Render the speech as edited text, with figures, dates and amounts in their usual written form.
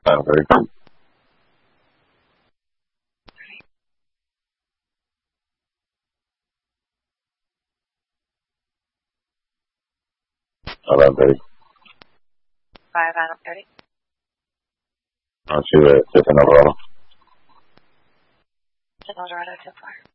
Very good. Adelante. 5 out of 30. Así de Tenor Raro. Tenor Raro, 10-4.